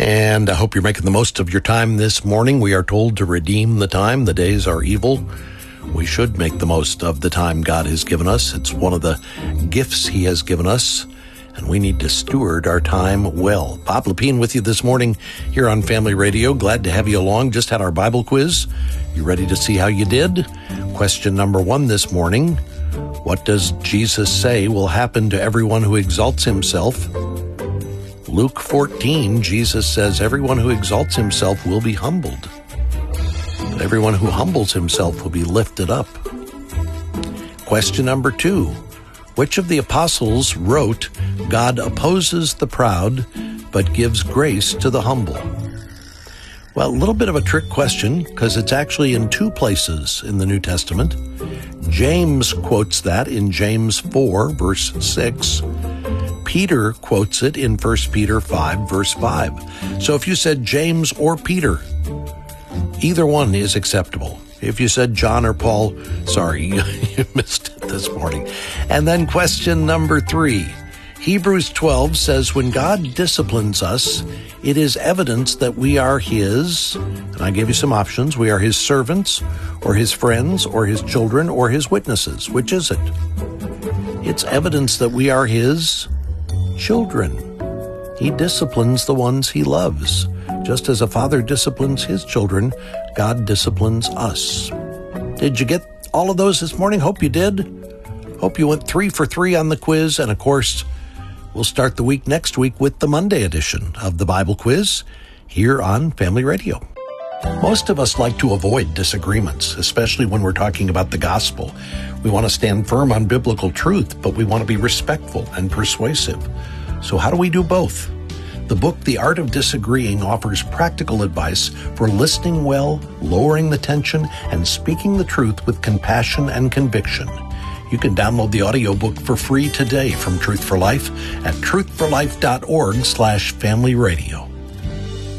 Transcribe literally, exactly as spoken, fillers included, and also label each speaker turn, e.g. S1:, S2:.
S1: And I hope you're making the most of your time this morning. We are told to redeem the time. The days are evil. We should make the most of the time God has given us. It's one of the gifts He has given us, and we need to steward our time well. Bob Lepine with you this morning here on Family Radio. Glad to have you along. Just had our Bible quiz. You ready to see how you did? Question number one this morning. What does Jesus say will happen to everyone who exalts himself? Luke fourteen, Jesus says everyone who exalts himself will be humbled, but everyone who humbles himself will be lifted up. Question number two. Which of the apostles wrote, God opposes the proud, but gives grace to the humble? Well, a little bit of a trick question, because it's actually in two places in the New Testament. James quotes that in James four, verse six. Peter quotes it in First Peter five, verse five. So if you said James or Peter, either one is acceptable. If you said John or Paul, sorry, you missed it this morning. And then question number three. Hebrews twelve says, when God disciplines us, it is evidence that we are His, and I gave you some options, we are His servants, or His friends, or His children, or His witnesses. Which is it? It's evidence that we are His children. He disciplines the ones He loves. Just as a father disciplines his children, God disciplines us. Did you get all of those this morning? Hope you did. Hope you went three for three on the quiz. And of course, we'll start the week next week with the Monday edition of the Bible Quiz here on Family Radio. Most of us like to avoid disagreements, especially when we're talking about the gospel. We want to stand firm on biblical truth, but we want to be respectful and persuasive. So how do we do both? The book, The Art of Disagreeing, offers practical advice for listening well, lowering the tension, and speaking the truth with compassion and conviction. You can download the audiobook for free today from Truth for Life at truth for life dot org slash family radio.